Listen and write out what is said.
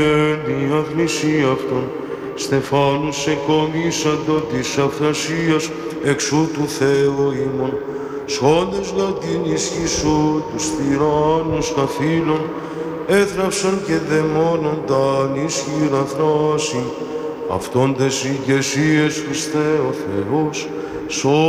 διαθνησία αυτών, στεφάνους εκομίσαντο της αυθρασίας εξού του Θεού ημών, σχόντες λατίνης Ιησού τους τυράννους καθήλων, έθραυσαν και δαιμόνονταν ισχυρά θράση, αυτόν τες ηγεσίες Χριστέ ο Θεός,